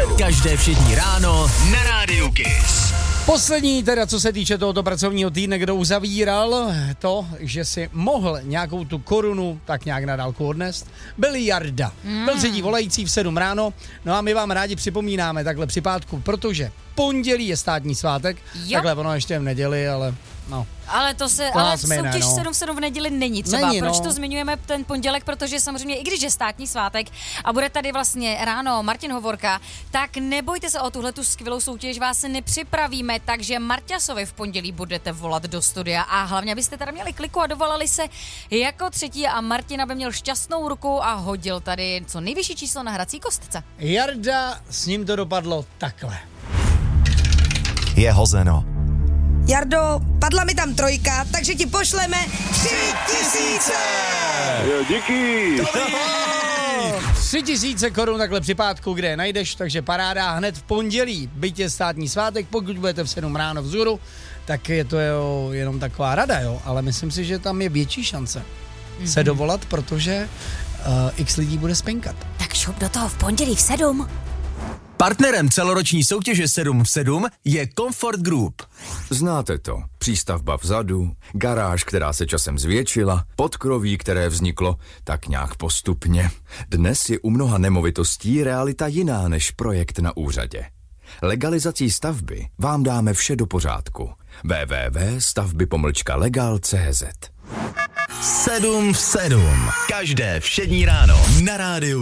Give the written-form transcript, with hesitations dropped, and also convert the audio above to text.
Každé všední ráno na Rádiu Kiss. Poslední teda, co se týče tohoto pracovního týdne, kdo uzavíral to, že si mohl nějakou tu korunu tak nějak na dálku odnést, byl Jarda. Byl třetí volající v 7 ráno, no a my vám rádi připomínáme takhle při pátku, protože pondělí je státní svátek, takhle ono ještě v neděli, ale no. Ale soutěž 7 v neděli není třeba. Proč to zmiňujeme ten pondělek? Protože samozřejmě, i když je státní svátek a bude tady vlastně ráno Martin Hovorka, tak nebojte se o tuhletu skvělou soutěž, vás nepřipravíme, takže Marťasovi v pondělí budete volat do studia a hlavně abyste tady měli kliku a dovolali se jako třetí a Martin aby měl šťastnou ruku a hodil tady co nejvyšší číslo na hrací kostce. Jarda, s ním to dopadlo takhle. Je hozeno. Jardo, padla mi tam 3, takže ti pošleme 3000! Jo, díky! 3000 korun takhle při pátku, kde je najdeš, takže paráda hned v pondělí, byť je státní svátek, pokud budete v 7 ráno vzhůru, tak je to jenom taková rada, jo, ale myslím si, že tam je větší šance se dovolat, protože x lidí bude spinkat. Tak šup do toho v pondělí v 7. Partnerem celoroční soutěže 7 v 7 je Comfort Group. Znáte to. Přístavba vzadu, garáž, která se časem zvětšila, podkroví, které vzniklo tak nějak postupně. Dnes je u mnoha nemovitostí realita jiná než projekt na úřadě. Legalizací stavby vám dáme vše do pořádku. www.stavby-legal.cz 7 v 7. Každé všední ráno na Rádiu